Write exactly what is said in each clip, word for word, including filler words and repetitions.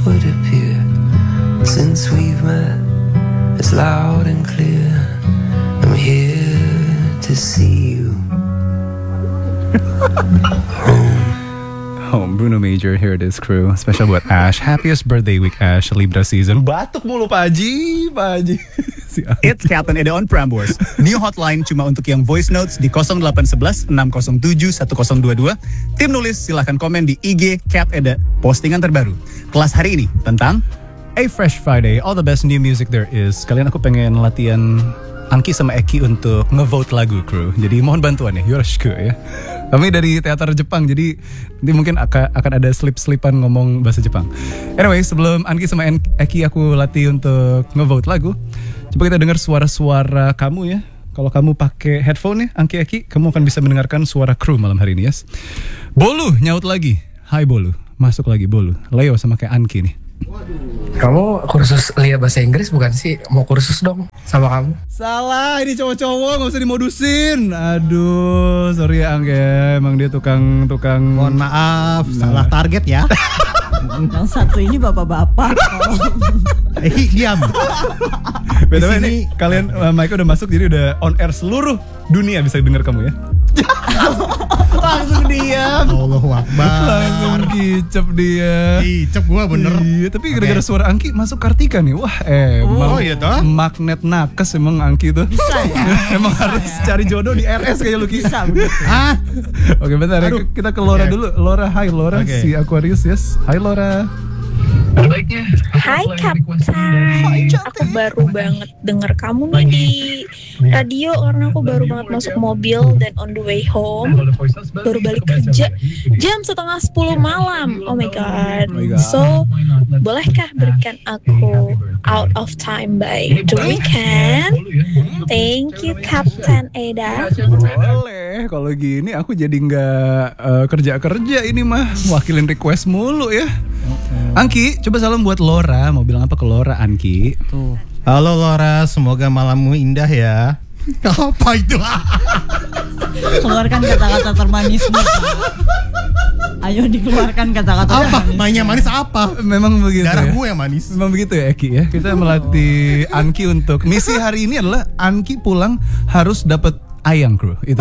would appear. Since we've met, it's loud and clear. I'm here to see you. Home. Home, Bruno Major, here it is, crew. Special buat Ash. Happiest birthday week, Ash. Libra season. Batuk mulu, Pak Haji. Pak Haji. It's Captain Eda on Prambors. New hotline cuma untuk yang voice notes di nol delapan satu satu enam nol tujuh satu nol dua dua. Tim nulis silahkan komen di I G Cap Eda. Postingan terbaru. Kelas hari ini tentang A Fresh Friday, all the best new music there is. Kalian aku pengen latihan Angki sama Eki untuk ngevote lagu, crew. Jadi mohon bantuan ya, yoroshiku ya. Kami dari teater Jepang, jadi nanti mungkin akan, akan ada slip-slipan ngomong bahasa Jepang. Anyway, sebelum Angki sama Eki aku latih untuk ngevote lagu, coba kita dengar suara-suara kamu ya. Kalau kamu pakai headphone ya, Angki Eki, kamu akan bisa mendengarkan suara kru malam hari ini, yes. Bolu nyaut lagi. Hai Bolu, masuk lagi Bolu. Leo sama kayak Angki nih. Kamu kursus lihat bahasa Inggris bukan sih? Mau kursus dong sama kamu? Salah, ini cowok-cowok gak usah dimodusin. Aduh, sorry ya Angki, emang dia tukang-tukang. mohon maaf, nah. Salah target ya. Yang satu ini bapak-bapak. Eh, diam. Btw nih, kalian uh, Mike udah masuk jadi udah on air seluruh dunia bisa denger kamu ya. Langsung diam. Allahu Akbar. Langsung kicep dia. Kicep gua bener. Iya, tapi gara-gara okay. Suara Angki masuk Kartika nih. Wah, eh oh, iya toh? Magnet nakes emang Angki tuh. Bisa ya. Emang bisa harus ya. Cari jodoh di R S kayak lu Ki. Bisa begitu. Ah. Oke, bentar ya. Kita ke Laura okay. dulu. Laura, hai Laura, okay. Si Aquarius, yes. Hai Laura. Hai Kapten, aku baru banget denger kamu nih di radio karena aku baru banget masuk mobil dan on the way home, baru balik kerja jam setengah sepuluh malam. Oh my god, so bolehkah berikan aku Out of Time by The Weeknd? Thank you Kapten Eda. Boleh, kalau gini aku jadi nggak uh, kerja-kerja ini mah, wakilin request mulu ya. Angki, coba salam buat Laura. Mau bilang apa ke Laura, Angki? Tuh. Halo Laura, semoga malammu indah ya. Apa itu? Keluarkan kata-kata termanismu. Ayo dikeluarkan kata-kata apa? termanis. Mainnya manis apa? Memang begitu. Darah ya? gue yang manis. Memang begitu ya Eki ya. Kita melatih Angki untuk misi hari ini adalah Angki pulang harus dapat ayang, crew. Itu.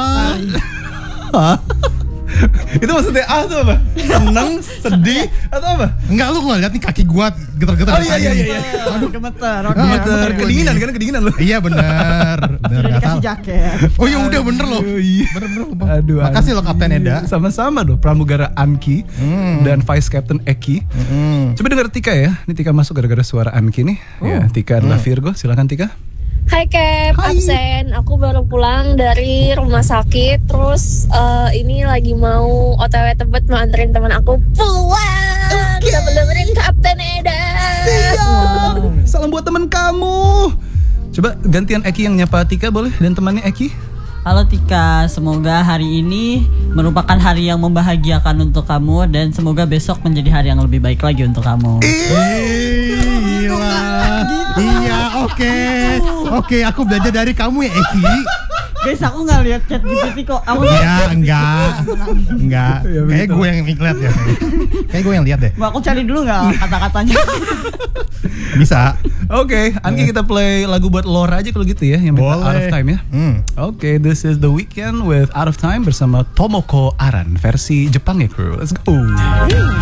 Ah. Itu maksudnya ah tuh apa? Seneng, sedih, atau apa? Enggak, lu ngeliat nih kaki gua getar-getar. Oh iya iya iya. Aduh, gemeter. Gemeter, kedinginan kan, kedinginan lu. Iya benar. Benar dikasih jaket. Oh iya udah bener loh. Iya. Bener-bener. Aduh. Makasih lo Kapten Eda. Sama-sama loh, pramugara Anki hmm. dan Vice Captain Eki. Hmm. Coba dengar Tika ya. Ini Tika masuk gara-gara suara Anki nih. Oh. Ya, Tika adalah hmm. Virgo. Silakan Tika. Hai Cap, absen. Aku baru pulang dari rumah sakit. Terus uh, ini lagi mau O T W Tebet mau anterin teman aku pulang. Okay. Sambil dengerin Kapten Eda. Siap. Wow. Salam buat teman kamu. Coba gantian Eki yang nyapa Tika boleh, dan temannya Eki. Halo Tika, semoga hari ini merupakan hari yang membahagiakan untuk kamu dan semoga besok menjadi hari yang lebih baik lagi untuk kamu. Iya, oke, okay. oke, okay, aku belajar dari kamu ya Eki. Guys, aku nggak lihat chat G P T kok. Aku ya enggak, enggak. Ya, kayak gue yang lihat ya. Kayak gue yang lihat deh. Aku cari dulu nggak kata-katanya. Bisa. Oke, okay, Angki kita play lagu buat Laura aja kalau gitu ya, yang boleh. Out of Time ya. Hmm. Oke, okay, this is The Weeknd with Out of Time bersama Tomoko Aran versi Jepang ya, crew. Let's go.